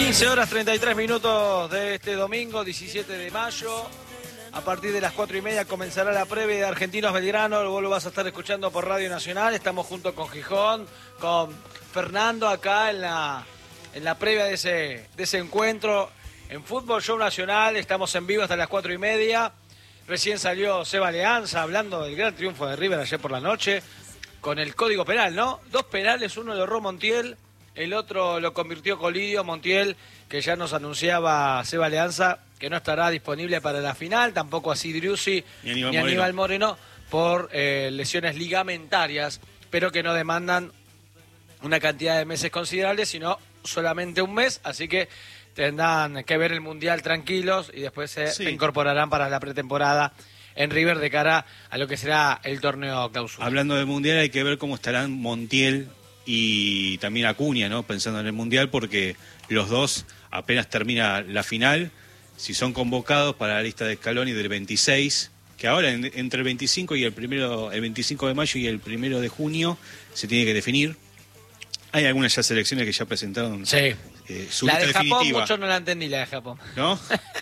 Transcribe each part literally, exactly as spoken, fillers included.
quince horas treinta y tres minutos de este domingo, diecisiete de mayo. A partir de las cuatro y media comenzará la previa de Argentinos Belgrano. Vos lo vas a estar escuchando por Radio Nacional. Estamos junto con Gijón, con Fernando acá en la, en la previa de ese, de ese encuentro. En Fútbol Show Nacional estamos en vivo hasta las cuatro y media. Recién salió Seba Leanza hablando del gran triunfo de River ayer por la noche con el código penal, ¿no? Dos penales, uno lo erró Montiel, el otro lo convirtió Colidio. Montiel, que ya nos anunciaba Seba Leanza que no estará disponible para la final, tampoco así Driussi ni Aníbal, ni Aníbal Moreno. Moreno por eh, lesiones ligamentarias, pero que no demandan una cantidad de meses considerables, sino solamente un mes, así que tendrán que ver el Mundial tranquilos y después se sí. incorporarán para la pretemporada en River de cara a lo que será el torneo clausura. Hablando del Mundial, hay que ver cómo estarán Montiel y también Acuña, ¿no? Pensando en el Mundial, porque los dos apenas termina la final, si son convocados para la lista de Scaloni del veintiséis, que ahora en, entre el veinticinco y el primero, el veinticinco de mayo y el primero de junio se tiene que definir. Hay algunas ya selecciones que ya presentaron sí. eh, su la lista de Japón, definitiva. Mucho no la entendí, la de Japón. ¿No?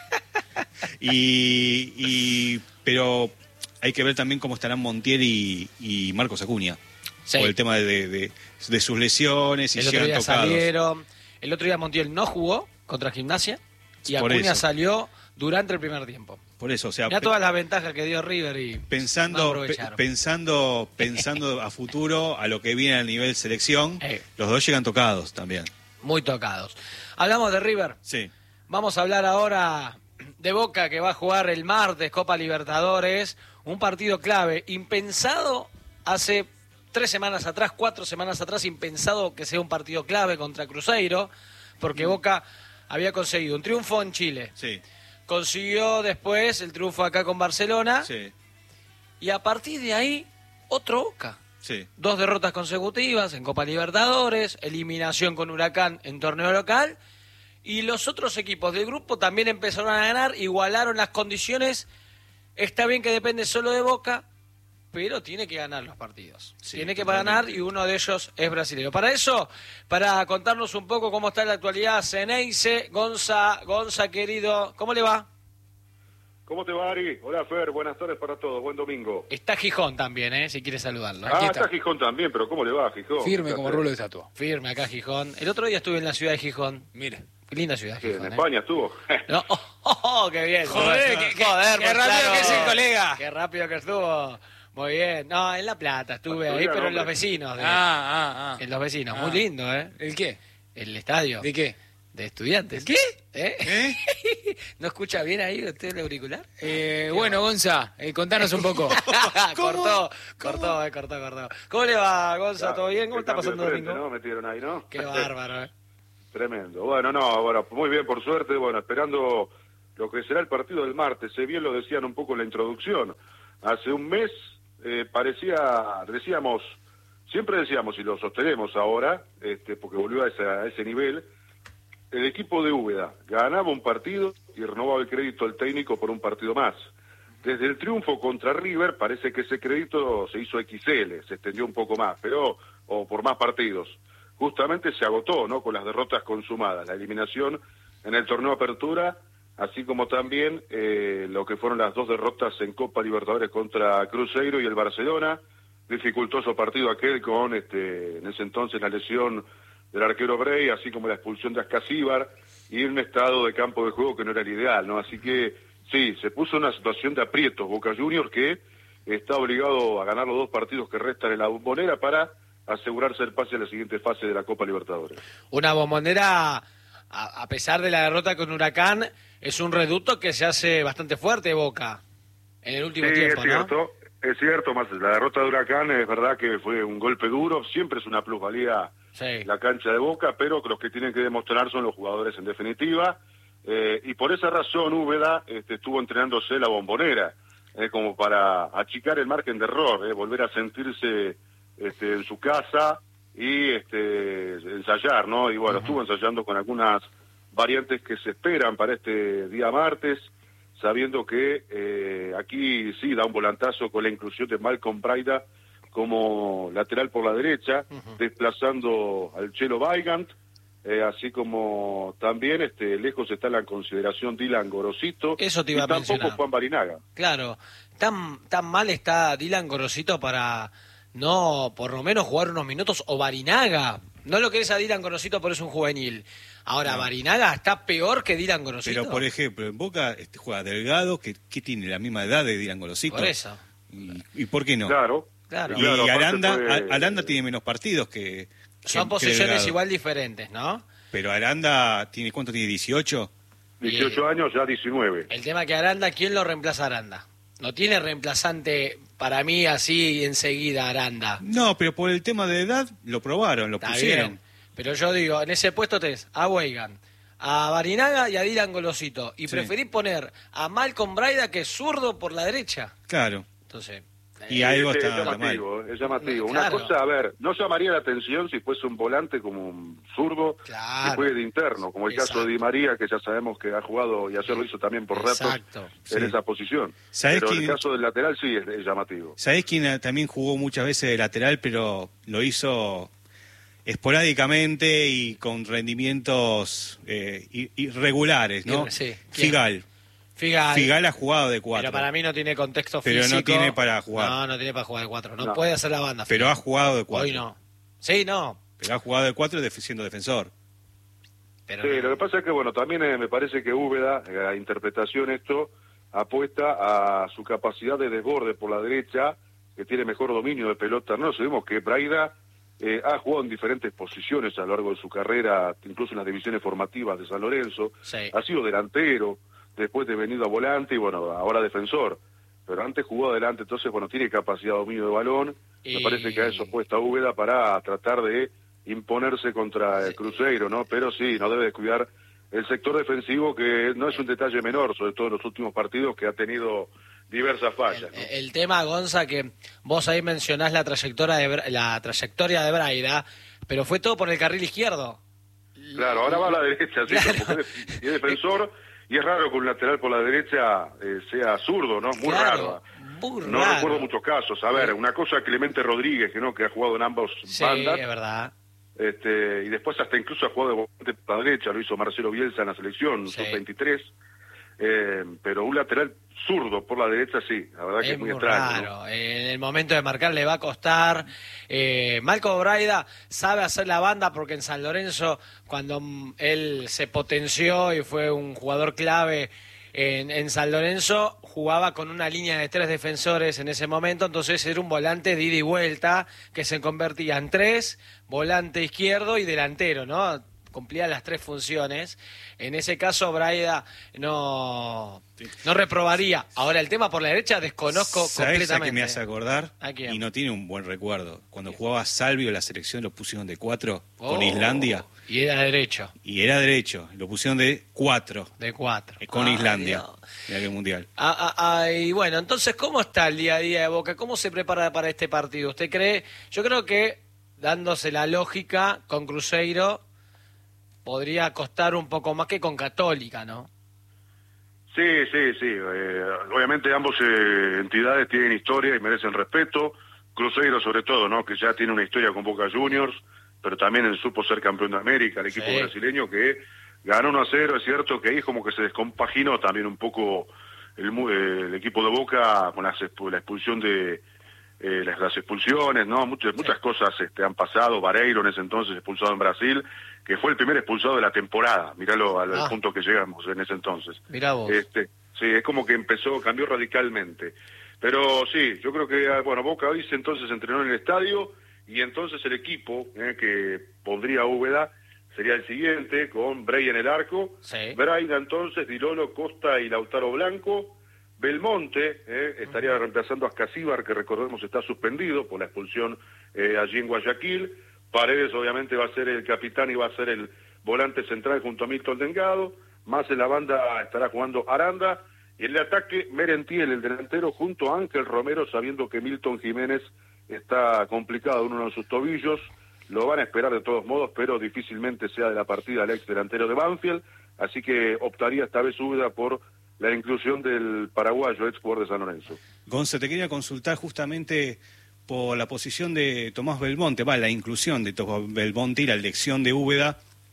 y, y pero hay que ver también cómo estarán Montiel y, y Marcos Acuña. Sí. Por el tema de, de, de sus lesiones y el otro día tocados. salieron. El otro día Montiel no jugó contra Gimnasia y Por Acuña eso. salió durante el primer tiempo. Por eso, o sea, mirá todas las ventajas que dio River y pensando pe pensando pensando a futuro, a lo que viene a nivel selección, eh. los dos llegan tocados también. Muy tocados. Hablamos de River. Sí. Vamos a hablar ahora de Boca, que va a jugar el martes Copa Libertadores, un partido clave, impensado hace tres semanas atrás, cuatro semanas atrás, impensado que sea un partido clave contra Cruzeiro, porque mm. Boca había conseguido un triunfo en Chile. Sí. Consiguió después el triunfo acá con Barcelona. Sí. Y a partir de ahí, otro Boca. Sí. Dos derrotas consecutivas en Copa Libertadores, eliminación con Huracán en torneo local. Y los otros equipos del grupo también empezaron a ganar, igualaron las condiciones. Está bien que depende solo de Boca, pero tiene que ganar los partidos. Sí, tiene que totalmente. ganar y uno de ellos es brasileño. Para eso, para contarnos un poco cómo está en la actualidad Ceneice, Gonza, Gonza querido, ¿cómo le va? ¿Cómo te va, Ari? Hola, Fer, buenas tardes para todos, buen domingo. Está Gijón también, ¿eh? Si quieres saludarlo. Ah, está. está Gijón también, pero ¿cómo le va, Gijón? Firme como rulo de estatua. Firme acá, Gijón. El otro día estuve en la ciudad de Gijón. Mire. Qué linda ciudad, sí, Gijón. ¿En ¿eh? España estuvo? No, oh, oh, oh, qué bien. Joder, qué, qué, Joder, qué rápido claro. que es el colega. Qué rápido que estuvo. Muy bien. No, en La Plata estuve ahí, pero en los vecinos. De, ah, ah, ah. En los vecinos. Ah. Muy lindo, ¿eh? ¿El qué? El estadio. ¿De qué? De estudiantes. ¿Qué? ¿Eh? ¿Eh? ¿No escucha bien ahí usted el auricular? Eh, bueno, Gonza, eh, contanos un poco. cortó, cortó, eh, cortó, cortó. ¿Cómo le va, Gonza? ¿Todo bien? ¿Cómo está pasando el frente, domingo? ¿no? Metieron ahí, ¿no? Qué bárbaro, ¿eh? Tremendo. Bueno, no, bueno, muy bien, por suerte. Bueno, esperando lo que será el partido del martes. Se bien lo decían un poco en la introducción. Hace un mes eh, parecía, decíamos, siempre decíamos, y lo sostenemos ahora, este, porque volvió a ese, a ese nivel, el equipo de Úbeda ganaba un partido y renovaba el crédito al técnico por un partido más. Desde el triunfo contra River parece que ese crédito se hizo equis ele, se extendió un poco más, pero o por más partidos. Justamente se agotó, ¿no? Con las derrotas consumadas, la eliminación en el torneo Apertura, así como también eh, lo que fueron las dos derrotas en Copa Libertadores contra Cruzeiro y el Barcelona, dificultoso partido aquel con, este, en ese entonces, la lesión del arquero Brey, así como la expulsión de Ascasíbar, y un estado de campo de juego que no era el ideal, ¿no? Así que, sí, se puso una situación de aprietos Boca Juniors, que está obligado a ganar los dos partidos que restan en la Bombonera para asegurarse el pase a la siguiente fase de la Copa Libertadores. Una Bombonera, a, a pesar de la derrota con Huracán, es un reducto que se hace bastante fuerte, Boca, en el último sí, tiempo, es cierto, ¿no? Es cierto, más la derrota de Huracán es verdad que fue un golpe duro, siempre es una plusvalía sí. la cancha de Boca, pero los que tienen que demostrar son los jugadores en definitiva, eh, y por esa razón Úbeda este, estuvo entrenándose la Bombonera, eh, como para achicar el margen de error, eh, volver a sentirse Este, en su casa y este, ensayar, ¿no? Y bueno, uh-huh. estuvo ensayando con algunas variantes que se esperan para este día martes, sabiendo que eh, aquí sí da un volantazo con la inclusión de Malcolm Braida como lateral por la derecha, uh-huh. desplazando al Chelo Weigand, eh, así como también este lejos está la consideración Dylan Gorosito. Eso te iba y a mencionar. tampoco Juan Barinaga. Claro, tan, tan mal está Dylan Gorosito para no, por lo menos jugar unos minutos, o Barinaga. No lo querés a Dylan Gorosito, por eso es un juvenil. Ahora, no. Barinaga está peor que Dylan Gorosito. Pero, por ejemplo, en Boca este, juega Delgado, que, que tiene la misma edad de Dylan Gorosito. Por eso. ¿Y, y por qué no? Claro. claro. Y, claro, y Aranda, fue... Aranda tiene menos partidos que... Son que, posiciones que igual diferentes, ¿no? Pero Aranda, ¿tiene cuánto tiene? ¿dieciocho? dieciocho años, ya diecinueve. El tema que Aranda, ¿quién lo reemplaza a Aranda? No tiene reemplazante para mí así enseguida Aranda. No, pero por el tema de edad lo probaron, lo Está pusieron. Bien. Pero yo digo, en ese puesto tenés a Weigan, a Barinaga y a Dylan Gorosito. Y sí. preferís poner a Malcolm Braida, que es zurdo, por la derecha. Claro. Entonces... Y eh, algo es, está es llamativo, mal. es llamativo. Claro. Una cosa, a ver, no llamaría la atención si fuese un volante como un zurdo Claro. que juegue de interno, como el Exacto. caso de Di María, que ya sabemos que ha jugado y ayer lo hizo también por ratos Exacto. en Sí. esa posición. ¿Sabés Pero quién- el caso del lateral sí es, es llamativo. ¿Sabés quién también jugó muchas veces de lateral, pero lo hizo esporádicamente y con rendimientos eh, i- irregulares, ¿no? Sí. ¿Quién? Figal. Figal. Figal ha jugado de cuatro. Pero para mí no tiene contexto Pero físico. no tiene para jugar. No, no tiene para jugar de cuatro. No, No. puede hacer la banda. Pero ha jugado de cuatro. Hoy no. Sí, no. Pero ha jugado de cuatro def- siendo defensor. Pero Sí, no. lo que pasa es que, bueno, también eh, me parece que Úbeda, eh, a interpretación esto, apuesta a su capacidad de desborde por la derecha, que tiene mejor dominio de pelota. No sabemos que Braida eh, ha jugado en diferentes posiciones a lo largo de su carrera, incluso en las divisiones formativas de San Lorenzo. Sí. Ha sido delantero, después de venido a volante y, bueno, ahora defensor. Pero antes jugó adelante, entonces, bueno, tiene capacidad de dominio de balón. Y- Me parece que a eso apuesta Úbeda para tratar de imponerse contra el Cruzeiro, ¿no? Pero sí, no debe descuidar el sector defensivo, que no es un detalle menor, sobre todo en los últimos partidos, que ha tenido diversas fallas, ¿no? El, el tema, Gonza, que vos ahí mencionás la trayectoria de Bra- la trayectoria de Braida, pero fue todo por el carril izquierdo. Claro, ahora va a la derecha, sí, Claro. porque es, es defensor, y es raro que un lateral por la derecha eh, sea zurdo, ¿no? Muy Claro, raro. muy No raro. recuerdo muchos casos. A ver, una cosa Clemente Rodríguez, que no que ha jugado en ambos Sí, bandas, es verdad. este, y después hasta incluso ha jugado de volante por la derecha, lo hizo Marcelo Bielsa en la selección, Sí. sub veintitrés, eh, pero un lateral zurdo por la derecha sí, la verdad que Es es muy muy extraño, ¿no? raro. En el momento de marcar le va a costar. Eh, Malcolm Braida sabe hacer la banda porque en San Lorenzo, cuando mm, él se potenció y fue un jugador clave en, en San Lorenzo, jugaba con una línea de tres defensores en ese momento, entonces era un volante de ida y vuelta que se convertía en tres, volante izquierdo y delantero, ¿no? Cumplía las tres funciones. En ese caso, Braida no, no reprobaría. Ahora, el tema por la derecha desconozco ¿Sabés a completamente. qué me hace acordar? ¿A quién? Y no tiene un buen recuerdo. Cuando jugaba Salvio, la selección lo pusieron de cuatro con Oh, Islandia. Y era derecho, Y era derecho. Lo pusieron de cuatro de cuatro. eh, con Ay, Islandia Dios. en aquel mundial. Ah, ah, ah, y bueno, entonces, ¿cómo está el día a día de Boca? ¿Cómo se prepara para este partido? ¿Usted cree? Yo creo que, dándose la lógica, con Cruzeiro podría costar un poco más que con Católica, ¿no? Sí, sí, sí. eh, obviamente ambos eh, entidades tienen historia y merecen respeto. Cruzeiro sobre todo, ¿no? Que ya tiene una historia con Boca Juniors, pero también él supo ser campeón de América, el equipo Sí. brasileño que ganó uno a cero, es cierto que ahí como que se descompaginó también un poco el, mu- eh, el equipo de Boca con las expu- la expulsión de eh, las, las expulsiones, ¿no? Muchas, muchas cosas este, han pasado. Vareiro en ese entonces expulsado en Brasil, que fue el primer expulsado de la temporada. Míralo al, al Ah. punto que llegamos en ese entonces. Mirá vos. Este, sí, es como que empezó, cambió radicalmente. Pero sí, yo creo que, bueno, Boca hoy se entonces entrenó en el estadio y entonces el equipo eh, que pondría Úbeda sería el siguiente, con Bray en el arco, Sí. Braida entonces, Dilolo, Costa y Lautaro Blanco, Belmonte eh, estaría reemplazando a Scasíbar, que recordemos está suspendido por la expulsión eh, allí en Guayaquil. Paredes obviamente va a ser el capitán y va a ser el volante central junto a Milton Delgado. Más en la banda estará jugando Aranda. Y en el ataque, Merentiel, el delantero, junto a Ángel Romero, sabiendo que Milton Jiménez está complicado en uno de sus tobillos. Lo van a esperar de todos modos, pero difícilmente sea de la partida el ex delantero de Banfield. Así que optaría esta vez Úbeda por la inclusión del paraguayo, ex jugador de San Lorenzo. Gonza, te quería consultar justamente por la posición de Tomás Belmonte, va, la inclusión de Tomás Belmonte y la elección de Úbeda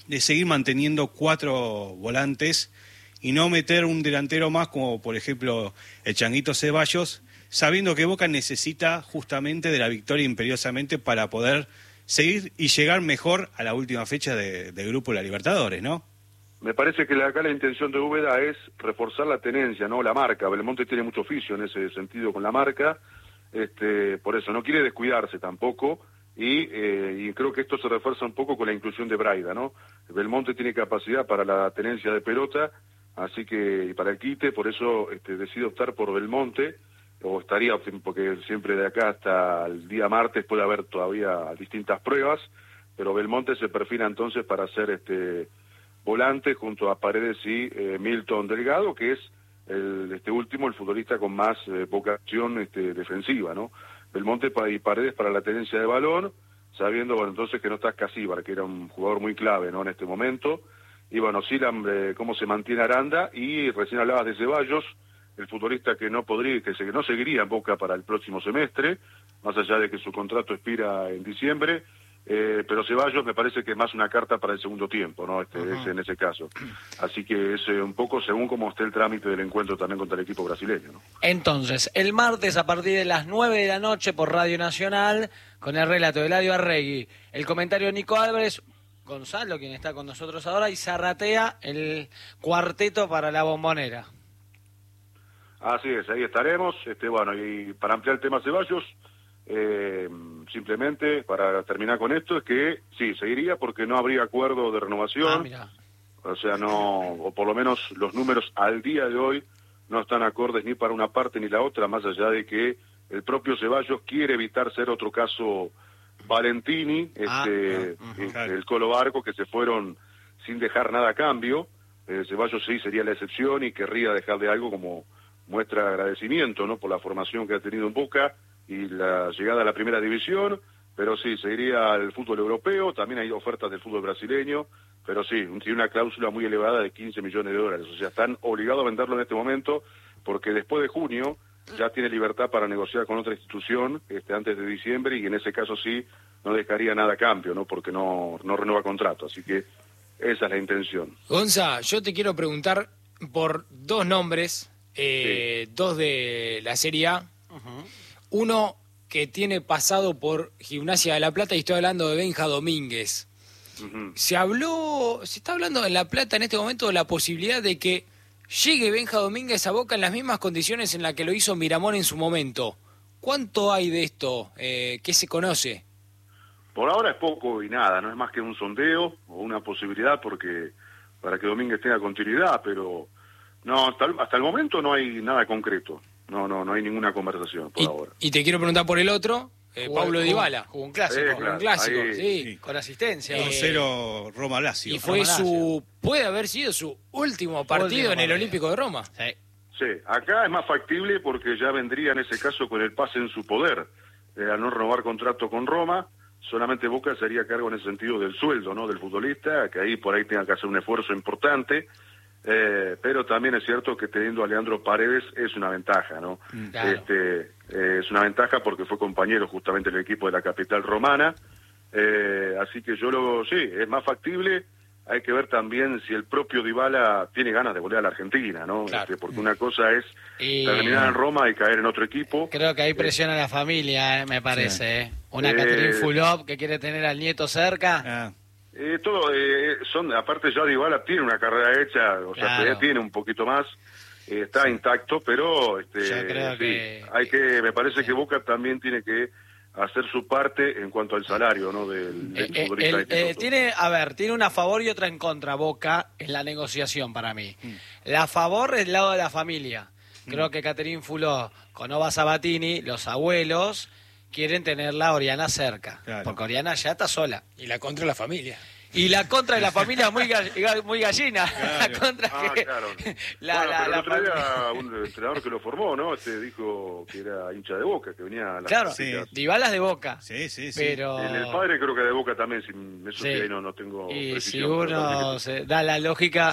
de seguir manteniendo cuatro volantes y no meter un delantero más, como por ejemplo el Changuito Ceballos, sabiendo que Boca necesita justamente de la victoria imperiosamente para poder seguir y llegar mejor a la última fecha de, de Grupo de la Libertadores, ¿no? Me parece que acá la intención de Úbeda es reforzar la tenencia, no la marca. Belmonte tiene mucho oficio en ese sentido con la marca, este, por eso no quiere descuidarse tampoco, y, eh, y creo que esto se refuerza un poco con la inclusión de Braida, ¿no? Belmonte tiene capacidad para la tenencia de pelota, así que, y para el quite, por eso este, decide optar por Belmonte, o estaría, porque siempre de acá hasta el día martes puede haber todavía distintas pruebas, pero Belmonte se perfila entonces para ser este volante junto a Paredes y eh, Milton Delgado, que es el, este último, el futbolista con más eh, vocación este, defensiva, ¿no? Belmonte y Paredes para la tenencia de balón, sabiendo, bueno, entonces que no está Casíbar, que era un jugador muy clave, ¿no?, en este momento, y bueno, sí, la, eh, cómo se mantiene Aranda, y recién hablabas de Ceballos, el futbolista que no podría, que, se, que no seguiría en Boca para el próximo semestre, más allá de que su contrato expira en diciembre, eh, pero Ceballos me parece que es más una carta para el segundo tiempo, ¿no? Este, uh-huh. es en ese caso. Así que es eh, un poco según cómo esté el trámite del encuentro también contra el equipo brasileño, ¿no? Entonces, el martes a partir de las nueve de la noche por Radio Nacional, con el relato de Eladio Arregui, el comentario de Nico Álvarez, Gonzalo, quien está con nosotros ahora, y Zarratea, el cuarteto para la Bombonera. Así es, ahí estaremos. Este, bueno, y para ampliar el tema Ceballos, eh, simplemente para terminar con esto, es que sí, seguiría porque no habría acuerdo de renovación. Ah, mira. O sea, no, o por lo menos los números al día de hoy no están acordes ni para una parte ni la otra, más allá de que el propio Ceballos quiere evitar ser otro caso Valentini, este, ah, uh-huh. este el Colo Barco, que se fueron sin dejar nada a cambio. Eh, Ceballos sí sería la excepción y querría dejar de algo como muestra de agradecimiento, ¿no?, por la formación que ha tenido en Boca y la llegada a la primera división, pero sí, seguiría al fútbol europeo, también hay ofertas del fútbol brasileño, pero sí, tiene una cláusula muy elevada de quince millones de dólares, o sea, están obligados a venderlo en este momento, porque después de junio ya tiene libertad para negociar con otra institución este, antes de diciembre, y en ese caso sí, no dejaría nada a cambio, ¿no?, porque no, no renueva contrato, así que esa es la intención. Gonza, yo te quiero preguntar por dos nombres, eh, sí. dos de la Serie A, uh-huh. Uno que tiene pasado por Gimnasia de La Plata, y estoy hablando de Benja Domínguez. Uh-huh. Se habló, se está hablando en La Plata en este momento de la posibilidad de que llegue Benja Domínguez a Boca en las mismas condiciones en las que lo hizo Miramón en su momento. ¿Cuánto hay de esto? Eh, ¿Qué se conoce? Por ahora es poco y nada, no es más que un sondeo o una posibilidad porque para que Domínguez tenga continuidad, pero no, hasta el, hasta el momento no hay nada concreto. No, no, no hay ninguna conversación por y, ahora. Y te quiero preguntar por el otro, eh, Paulo Dybala. Jugó un clásico, eh, jugó claro, un clásico, ahí, sí, sí, con asistencia. dos cero eh, Roma Lazio. Y fue Roma su, puede haber sido su último partido último en el partido. Olímpico de Roma. Sí. Sí, acá es más factible porque ya vendría en ese caso con el pase en su poder. Eh, al no renovar contrato con Roma, solamente Boca sería cargo en el sentido del sueldo, ¿no?, del futbolista, que ahí por ahí tenga que hacer un esfuerzo importante. Eh, pero también es cierto que teniendo a Leandro Paredes es una ventaja, ¿no? Claro. Este, eh, es una ventaja porque fue compañero justamente del equipo de la capital romana, eh, así que yo lo, sí, es más factible. Hay que ver también si el propio Dybala tiene ganas de volver a la Argentina, ¿no? Claro. Este, porque una cosa es y... terminar en Roma y caer en otro equipo. Creo que ahí presiona a la familia, eh, me parece, sí. eh. Una eh... Catherine Fulop que quiere tener al nieto cerca. Ah. Eh, todo, eh, son, aparte ya Dybala tiene una carrera hecha, o sea, claro. tiene un poquito más, eh, está sí. intacto, pero este, Yo creo sí, que... hay que, me parece sí. que Boca también tiene que hacer su parte en cuanto al salario, ¿no?, del, del eh, futbolista. el, eh, tiene, a ver, tiene una a favor y otra en contra Boca en la negociación para mí. Mm. La a favor es el lado de la familia. Creo mm. que Catherine Fulop con Ova Sabatini, los abuelos, quieren tenerla a Oriana cerca, claro. porque Oriana ya está sola. Y la contra de la familia. Y la contra de la familia muy gall muy gallina. Claro. La contra ah, que... claro. La, bueno, la, pero la el otro día un entrenador que lo formó, ¿no? Este dijo que era hincha de Boca, que venía a la claro, sí. Dybala es de Boca. Sí, sí, sí. Pero... El, el padre creo que de Boca también, sin eso sí. que ahí no, no tengo y precisión. si uno se da la lógica, sí.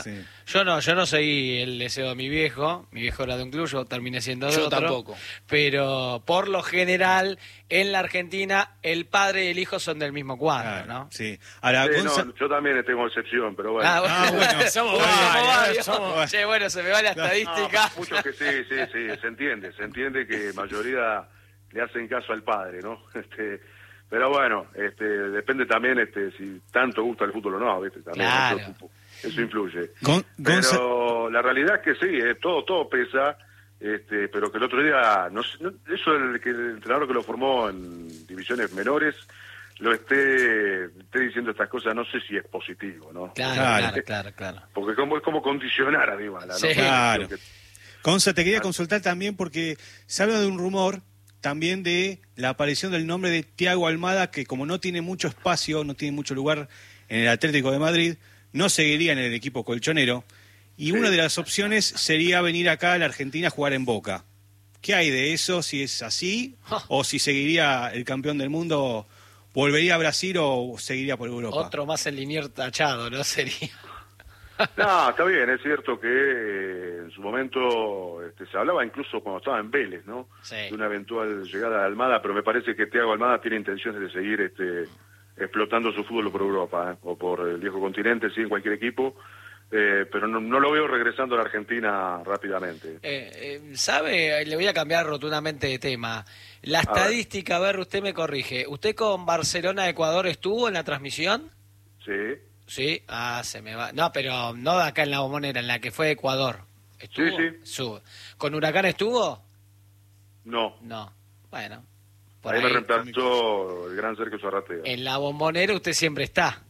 Yo no, yo no seguí el deseo de mi viejo. Mi viejo era de un club, yo terminé siendo de Yo otro. tampoco. Pero por lo general, en la Argentina, el padre y el hijo son del mismo cuadro, Claro, ¿no? sí. Ahora, Sí, Gonza- no, yo también tengo excepción, pero bueno. Ah, bueno, Ah, bueno. Somos Somos varios, varios. somos- Che, bueno, se me va la No, estadística. muchos que sí, sí, sí, se entiende, se entiende que mayoría le hacen caso al padre, ¿no? Este, pero bueno, este, depende también este, si tanto gusta el fútbol o no, ¿viste? También Claro. eso, eso influye. Gon- Gonza- Pero la realidad es que sí, eh, todo todo pesa, este, pero que el otro día, no, sé, no- eso el, que el entrenador que lo formó en divisiones menores lo esté, esté diciendo estas cosas, no sé si es positivo, ¿no? Claro, Claro. claro, claro, claro. Porque como, es como condicionar a Dybala, ¿no? Sí. Claro. Creo que- Gonza, te quería Ah. consultar también porque se habla de un rumor también de la aparición del nombre de Thiago Almada, que como no tiene mucho espacio, no tiene mucho lugar en el Atlético de Madrid, no seguiría en el equipo colchonero. Y Sí. una de las opciones sería venir acá a la Argentina a jugar en Boca. ¿Qué hay de eso? Si es así, o si seguiría el campeón del mundo, volvería a Brasil o seguiría por Europa. Otro más en Linier tachado, ¿no? Sería. No, está bien, es cierto que eh, en su momento este, se hablaba incluso cuando estaba en Vélez, ¿no? Sí. De una eventual llegada de Almada, pero me parece que Thiago Almada tiene intenciones de seguir este, explotando su fútbol por Europa, ¿eh? O por el viejo continente, sí, en cualquier equipo, eh, pero no, no lo veo regresando a la Argentina rápidamente. Eh, eh, ¿Sabe? Le voy a cambiar rotundamente de tema. La estadística, a ver, usted me corrige. ¿Usted con Barcelona-Ecuador estuvo en la transmisión? Sí, Sí. Ah, se me va. No, pero no de acá en la Bombonera, en la que fue Ecuador. ¿Estuvo? Sí, sí. Su- ¿Con Huracán estuvo? no. No. Bueno. Por Ahí, ahí, me reemplazó el gran Sergio Zarratea. en la Bombonera usted siempre está.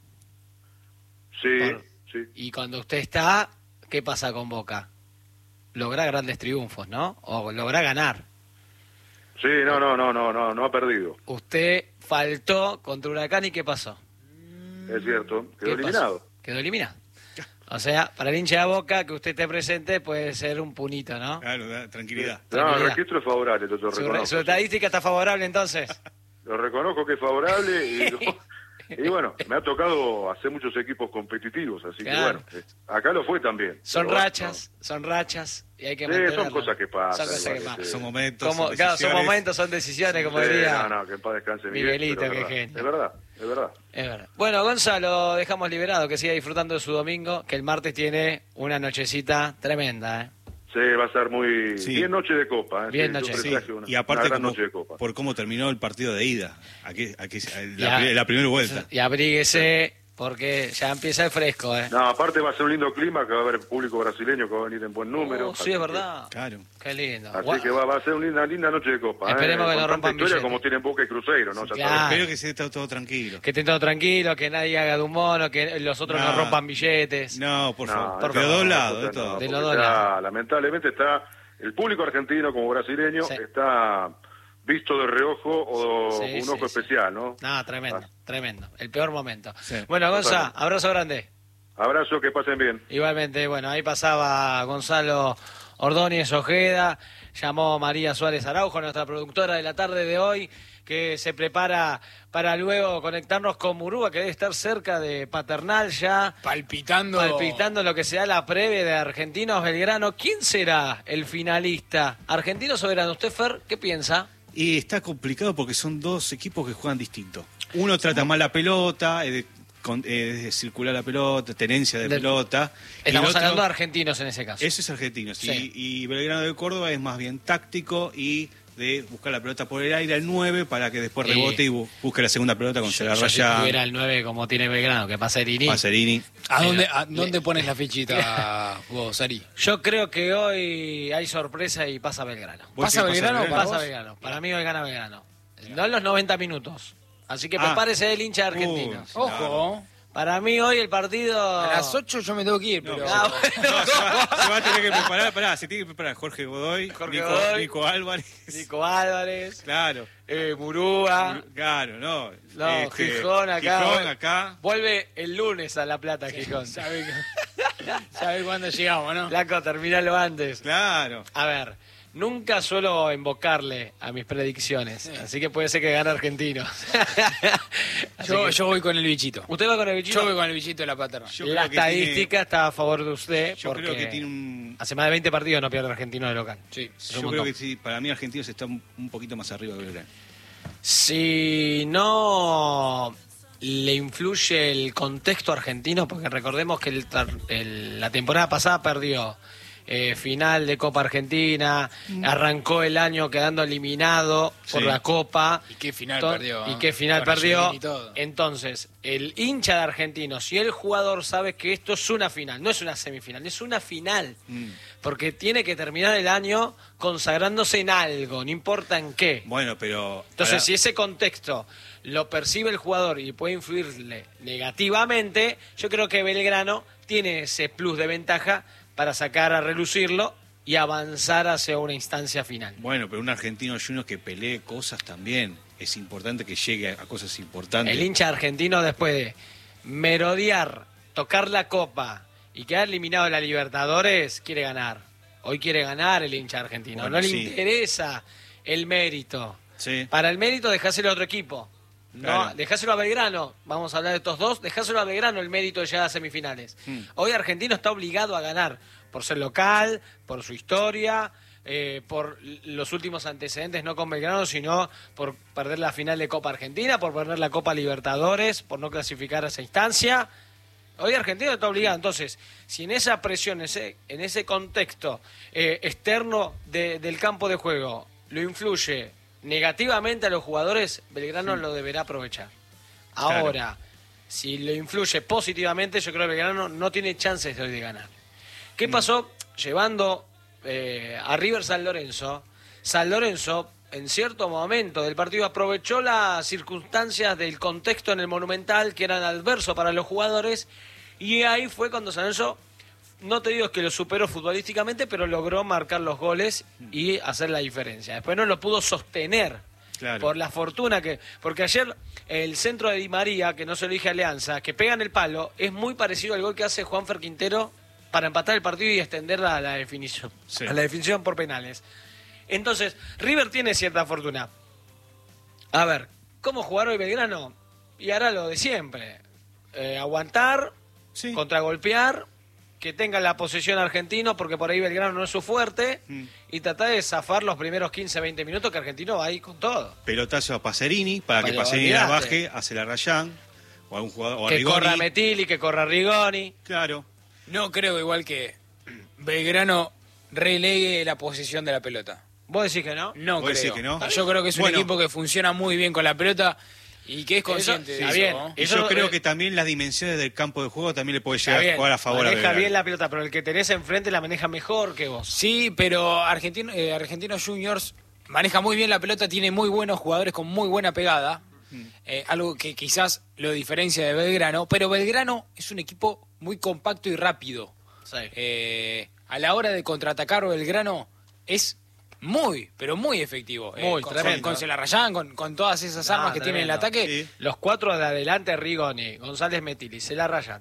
Sí, por- sí. Y cuando usted está, ¿qué pasa con Boca? Logra grandes triunfos, ¿no? O logra ganar. Sí, no, no, no, no, no, no ha perdido. Usted faltó contra Huracán y ¿qué pasó? Es cierto, ¿Qué quedó pasó? eliminado. Quedó eliminado. O sea, para el hincha de Boca, que usted esté presente puede ser un punito, ¿no? Claro, da- tranquilidad. No, el Tranquilidad. registro es favorable, lo, lo Su, reconozco. su estadística está favorable entonces. Lo reconozco que es favorable y, y bueno, me ha tocado hacer muchos equipos competitivos, así Claro. que bueno, eh, acá lo fue también. Son Pero bueno, rachas, son rachas y hay que Sí, son mantenerlas. cosas que pasan, Son cosas que igual, pasan. sí. Son momentos, Como- son claro, son decisiones. momentos, son decisiones, como sí, diría. no, no, que en paz descanse Miguel, Miguelito, pero qué es verdad. genio. Es verdad, es verdad. Es verdad. Bueno, Gonzalo, dejamos liberado, que siga disfrutando de su domingo, que el martes tiene una nochecita tremenda, ¿eh? Sí, va a ser muy Sí. bien noche de copa. ¿eh? Bien Sí, noche. yo Sí, presajo una- y aparte una gran como- noche de copa. por cómo terminó el partido de ida, aquí, aquí, la, Ya. pri- la primera vuelta. Y abríguese, porque ya empieza el fresco, ¿eh? No, aparte va a ser un lindo clima, que va a haber público brasileño que va a venir en buen número. Oh, así sí, es que- verdad. Claro. Qué lindo. Así Guau. que va, va a ser una linda, linda noche de copa. Esperemos ¿eh? que no Con rompan tanta historia billetes. como tienen Boca y Cruzeiro, ¿no? Ya claro. sabes. Espero que se esté todo tranquilo. Que estén todos tranquilos, que nadie haga de un mono, que los otros no, No. rompan billetes. No, por No, favor. eso de los no, dos eso lados, ya de todo. no, De porque los dos ya, lados. lamentablemente está el público argentino como brasileño Sí. está visto de reojo o Sí, con un sí, ojo sí. especial, ¿no? No, tremendo, Ah. tremendo. El peor momento. Sí. Bueno, Gonza, Totalmente. abrazo grande. Abrazo, que pasen bien. Igualmente, bueno, ahí pasaba Gonzalo Ordóñez Ojeda, llamó María Suárez Araujo, nuestra productora de la tarde de hoy, que se prepara para luego conectarnos con Murúa, que debe estar cerca de Paternal ya, Palpitando. palpitando lo que será la previa de Argentinos Belgrano. ¿Quién será el finalista? ¿Argentinos o Belgrano? ¿Usted, Fer, qué piensa? Y está complicado porque son dos equipos que juegan distinto. Uno trata mal la pelota, es de, con- es de circular la pelota, tenencia de Del- pelota. y el Estamos otro- hablando de argentinos en ese caso. Eso es argentino, sí. Sí. Y Belgrano de Córdoba es más bien táctico y de buscar la pelota por el aire al nueve para que después Sí. rebote y bu- busque la segunda pelota con Yo, yo si Celarraya, tuviera el nueve como tiene Belgrano, que pasa Irini. Pacerini. ¿A dónde, Mira, a dónde le- pones la fichita vos, Ari? Yo creo que hoy hay sorpresa y pasa Belgrano. ¿Vos ¿Pasa decís Belgrano? Belgrano? ¿Para Pasa vos? Belgrano. Para mí hoy gana Belgrano. No en los noventa minutos. Así que Ah. prepárese el hincha de argentinos. Uh, Ojo. Para mí hoy el partido... A las ocho yo me tengo que ir, No, pero... Ah, no, se, va, se va a tener que preparar, pará, se tiene que preparar Jorge Godoy, Jorge Nico, Godoy. Nico Álvarez. Nico Álvarez, Claro, eh, Murúa. claro, no. No, Este, Gijón acá. Gijón acá. Vuelve el lunes a La Plata, Gijón. ¿Sabe, sabe cuándo llegamos, no? Flaco, terminalo antes. Claro. A ver, nunca suelo invocarle a mis predicciones, sí. Así que puede ser que gane Argentino. yo, que... yo voy con el bichito. ¿Usted va con el bichito? Yo voy con el bichito de la paterna. La estadística tiene... está a favor de usted. Yo porque creo que tiene un... hace más de veinte partidos no pierde Argentino de local. Sí. Yo creo que sí, para mí Argentinos está un, un poquito más arriba que Belgrano. Si no le influye el contexto argentino, porque recordemos que el, el, la temporada pasada perdió eh, final de Copa Argentina, mm. arrancó el año quedando eliminado sí. por la Copa. ¿Y qué final to- perdió? ¿Y qué final perdió? Entonces, el hincha de Argentinos, si el jugador sabe que esto es una final, no es una semifinal, es una final, mm. porque tiene que terminar el año consagrándose en algo, no importa en qué. Bueno, pero... Entonces, para... si ese contexto lo percibe el jugador y puede influirle negativamente, yo creo que Belgrano tiene ese plus de ventaja para sacar a relucirlo y avanzar hacia una instancia final. Bueno, pero un argentino junior que pelee cosas también. Es importante que llegue a cosas importantes. El hincha argentino, después de merodear, tocar la copa y quedar eliminado de la Libertadores, quiere ganar. Hoy quiere ganar el hincha argentino. Bueno, no sí. le interesa el mérito. Sí. Para el mérito, dejáselo a otro equipo. No, claro. Dejáselo a Belgrano. Vamos a hablar de estos dos. Dejáselo a Belgrano el mérito de llegar a semifinales. Hmm. Hoy Argentino está obligado a ganar por ser local, por su historia, eh, por los últimos antecedentes, no con Belgrano, sino por perder la final de Copa Argentina, por perder la Copa Libertadores, por no clasificar a esa instancia. Hoy Argentino está obligado. Entonces, si en esa presión, ese, en ese contexto eh, externo de, del campo de juego, lo influye negativamente a los jugadores, Belgrano sí. lo deberá aprovechar. Ahora, claro. si lo influye positivamente, yo creo que Belgrano no tiene chances de hoy de ganar. ¿Qué mm. pasó llevando eh, a River San Lorenzo? San Lorenzo, en cierto momento del partido, aprovechó las circunstancias del contexto en el Monumental, que eran adversos para los jugadores, y ahí fue cuando San Lorenzo, no te digo que lo superó futbolísticamente, pero logró marcar los goles y hacer la diferencia. Después no lo pudo sostener, claro. por la fortuna que... Porque ayer el centro de Di María, que no se lo dije a Alianza, que pega en el palo, es muy parecido al gol que hace Juanfer Quintero para empatar el partido y extender la, la definición, sí. a la definición por penales. Entonces, River tiene cierta fortuna. A ver, ¿cómo jugar hoy Belgrano? Y hará lo de siempre. Eh, aguantar, sí. contragolpear, que tenga la posesión argentino, porque por ahí Belgrano no es su fuerte, mm. y tratar de zafar los primeros quince, veinte minutos, que Argentino va ahí con todo. Pelotazo a Pacerini, para Pero que Pacerini la baje, hace la Rayán, o a un jugador, o a que Rigoni. corra Metilli, que corra Rigoni. Claro. No creo igual que Belgrano relegue la posesión de la pelota. ¿Vos decís que no? No ¿Vos creo. decís que no? Yo creo que es un bueno. equipo que funciona muy bien con la pelota y que es consciente eso, de sí, eso. bien. Y eso yo creo eh, que también las dimensiones del campo de juego también le puede llegar bien, a jugar a favor maneja a Belgrano. bien la pelota, pero el que tenés enfrente la maneja mejor que vos. Sí, pero Argentino, eh, Argentinos Juniors maneja muy bien la pelota, tiene muy buenos jugadores con muy buena pegada, mm. eh, algo que quizás lo diferencia de Belgrano, pero Belgrano es un equipo muy compacto y rápido. Sí. Eh, a la hora de contraatacar, Belgrano es muy, pero muy efectivo. Muy, eh, con, tremendo. Con Celarrayán, con, con todas esas armas ah, que tiene en el ataque. Sí. Los cuatro de adelante, Rigoni, González Metilli, Celarrayán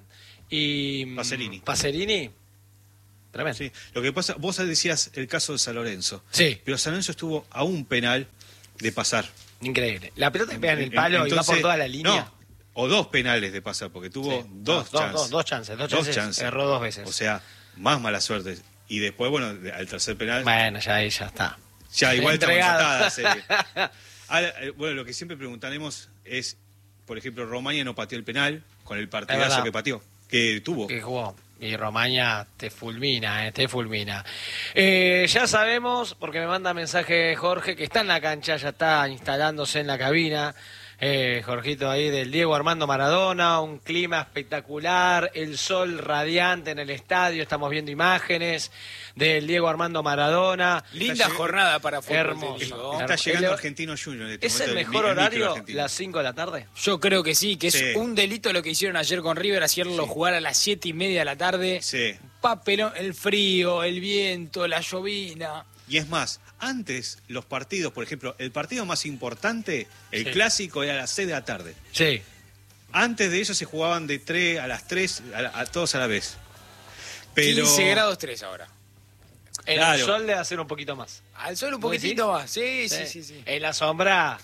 y Pacerini. Pacerini. Tremendo. Sí. Lo que pasa, vos decías el caso de San Lorenzo. Sí. Pero San Lorenzo estuvo a un penal de pasar. Increíble. La pelota que pega en el palo Entonces, y va por toda la línea. No, o dos penales de pasar, porque tuvo sí. dos, no, chances. Dos, dos, dos chances. Dos, dos chances. chances. Erró dos veces. O sea, más mala suerte. Y después, bueno, al tercer penal... Bueno, ya ahí ya está. Ya, igual entregado. Estamos empatada, Ahora, bueno, lo que siempre preguntaremos es, por ejemplo, Romaña no pateó el penal con el partidazo que pateó, que tuvo. Que jugó. Y Romaña te fulmina, eh, te fulmina. Eh, ya sabemos, porque me manda mensaje Jorge, que está en la cancha, ya está instalándose en la cabina. Eh, Jorgito ahí del Diego Armando Maradona, un clima espectacular, el sol radiante en el estadio, estamos viendo imágenes del Diego Armando Maradona. Linda jornada para fútbol. Hermoso. Está llegando el, Argentino Junior. Este ¿Es el mejor el, horario el las cinco de la tarde? Yo creo que sí, que sí. es un delito lo que hicieron ayer con River, hacerlo sí. jugar a las siete y media de la tarde. Sí. Papelón, el frío, el viento, la llovina. Y es más, antes los partidos, por ejemplo, el partido más importante, el sí. clásico, era a las seis de la tarde. Sí. Antes de eso se jugaban de tres a las tres, a, la, a todos a la vez. Pero... quince grados tres ahora. En Claro. el sol debe hacer un poquito más. Al sol un ¿Vos poquitito decís? más. Sí, sí, sí, sí. En la sombra,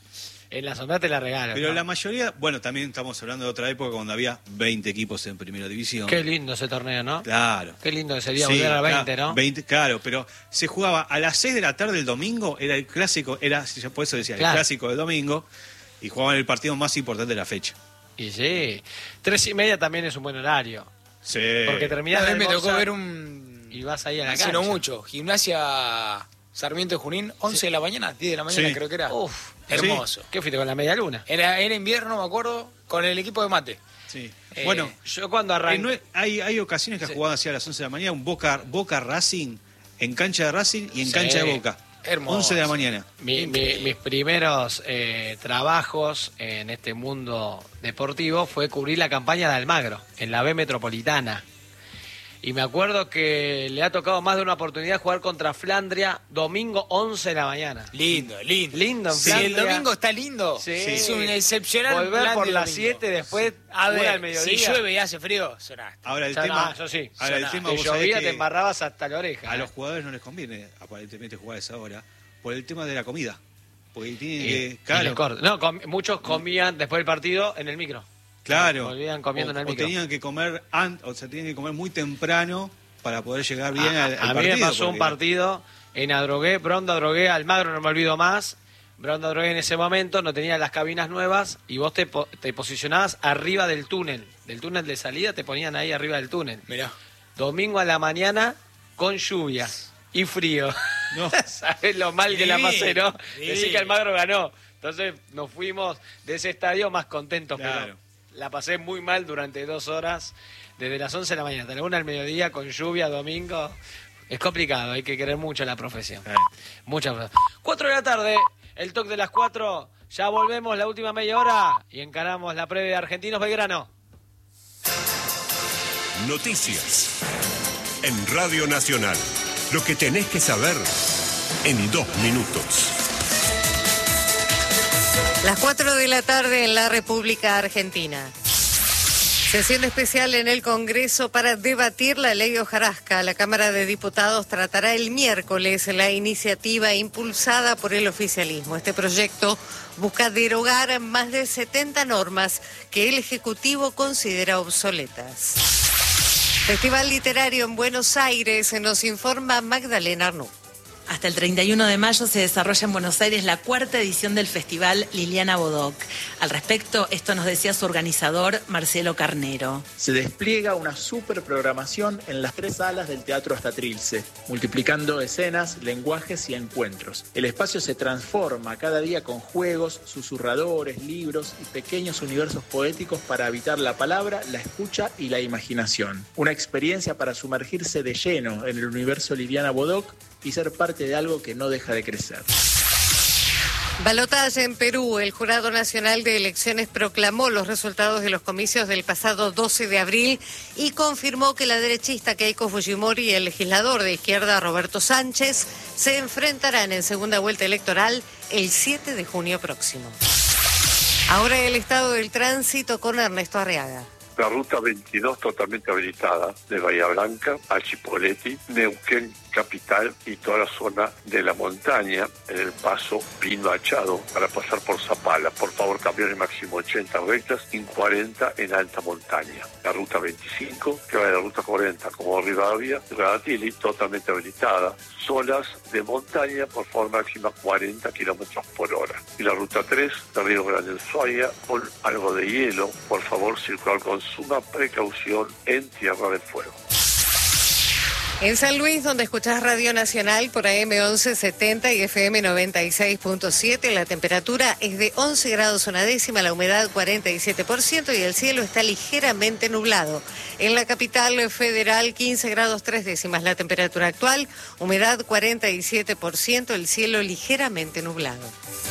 en la sombra te la regalo. Pero ¿no? la mayoría, bueno, también estamos hablando de otra época cuando había veinte equipos en primera división. Qué lindo ese torneo, ¿no? Claro. Qué lindo que sería Sí, volver a veinte, claro, ¿no? veinte, claro, pero se jugaba a las seis de la tarde el domingo, era el clásico, era, por eso decía, Claro. el clásico del domingo, y jugaban el partido más importante de la fecha. Y sí, tres y media también es un buen horario. Sí. Porque terminás A de mí me tocó almorzar ver un... y vas ahí a la Hace cancha. no mucho. Gimnasia Sarmiento de Junín, once de la mañana, diez de la mañana Sí. creo que era. Uf, Hermoso. ¿Qué fuiste con la media luna? Era, era invierno, me acuerdo, con el equipo de mate. Sí. Eh, Bueno, Yo cuando eh, arranqué... no es- hay, hay ocasiones que Sí. ha jugado hacia las once de la mañana, un Boca, Boca Racing, en cancha de Racing y en Sí. cancha de Boca. Hermoso. once de la mañana. Mi- mi- mis primeros eh, trabajos en este mundo deportivo fue cubrir la campaña de Almagro, en la B Metropolitana. Y me acuerdo que le ha tocado más de una oportunidad jugar contra Flandria domingo once de la mañana. Lindo, lindo. Lindo en Si el Flandria. domingo está lindo, Sí. es un excepcional Volver plan por de las domingo. siete después A una ver, al mediodía. si llueve y hace frío, sonaste. Ahora el Ya tema, no, eso sí. ahora el Soná. tema Te vos sabés llovía, que te embarrabas hasta la oreja. a ¿eh? los jugadores no les conviene aparentemente jugar a esa hora por el tema de la comida. Porque tienen Y- que, y claro, les corta. No, com- muchos comían después del partido en el micro. claro, Volvían comiendo o, en el o micro. tenían que comer an- o sea, tenían que comer muy temprano para poder llegar bien a, al, al a mí partido. me pasó un porque- partido en Adrogué, Bronda Adrogué, Almagro, no me olvido más. Bronda Adrogué en ese momento no tenía las cabinas nuevas y vos te, po- te posicionabas arriba del túnel. Del túnel de salida te ponían ahí arriba del túnel. Mirá. Domingo a la mañana con lluvia y frío. No. ¿Sabés lo mal que la Sí, pasé, no? sí. Decir que Almagro ganó. Entonces nos fuimos de ese estadio más contentos, Claro. pero la pasé muy mal durante dos horas, desde las once de la mañana hasta la una del mediodía, con lluvia, domingo. Es complicado, hay que querer mucho la profesión. Eh, Muchas cuatro de la tarde, el toque de las cuatro. Ya volvemos la última media hora y encaramos la previa de Argentinos Belgrano. Noticias en Radio Nacional. Lo que tenés que saber en dos minutos. Las cuatro de la tarde en la República Argentina. Sesión especial en el Congreso para debatir la ley hojarasca. La Cámara de Diputados tratará el miércoles la iniciativa impulsada por el oficialismo. Este proyecto busca derogar más de setenta normas que el Ejecutivo considera obsoletas. Festival Literario en Buenos Aires, nos informa Magdalena Arnú. Hasta el treinta y uno de mayo se desarrolla en Buenos Aires la cuarta edición del festival Liliana Bodoc. Al respecto, esto nos decía su organizador, Marcelo Carnero. Se despliega una super programación en las tres salas del Teatro Hasta Trilce, multiplicando escenas, lenguajes y encuentros. El espacio se transforma cada día con juegos, susurradores, libros y pequeños universos poéticos para habitar la palabra, la escucha y la imaginación. Una experiencia para sumergirse de lleno en el universo Liliana Bodoc y ser parte de algo que no deja de crecer. Balotaje en Perú. El Jurado Nacional de Elecciones proclamó los resultados de los comicios del pasado doce de abril y confirmó que la derechista Keiko Fujimori y el legislador de izquierda Roberto Sánchez se enfrentarán en segunda vuelta electoral el siete de junio próximo. Ahora el estado del tránsito con Ernesto Arriaga. La ruta veintidós totalmente habilitada de Bahía Blanca a Chipoleti, Neuquén capital y toda la zona de la montaña en el paso Pino Achado para pasar por Zapala. Por favor, cambiar el máximo ochenta rectas y cuarenta en alta montaña. La ruta veinticinco, que va de la ruta cuarenta como Rivadavia, Granatili, totalmente habilitada. Zonas de montaña, por favor, máxima cuarenta kilómetros por hora. Y la ruta tres, de Río Grande del Suaya, con algo de hielo, por favor, circular con suma precaución en Tierra del Fuego. En San Luis, donde escuchás Radio Nacional por A M once setenta y F M noventa y seis punto siete, la temperatura es de once grados una décima, la humedad cuarenta y siete por ciento y el cielo está ligeramente nublado. En la capital federal, quince grados tres décimas, la temperatura actual, humedad cuarenta y siete por ciento, el cielo ligeramente nublado.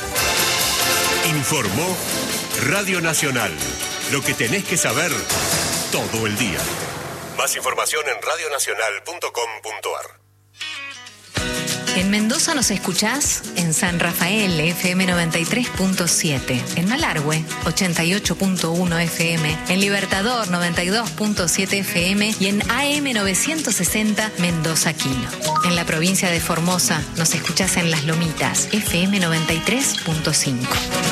Informó Radio Nacional. Lo que tenés que saber todo el día. Más información en radionacional punto com punto ar. En Mendoza nos escuchás en San Rafael, F M noventa y tres punto siete. En Malargüe, ochenta y ocho punto uno F M. En Libertador, noventa y dos punto siete F M. Y en A M novecientos sesenta, Mendoza Quino. En la provincia de Formosa nos escuchás en Las Lomitas, F M noventa y tres punto cinco.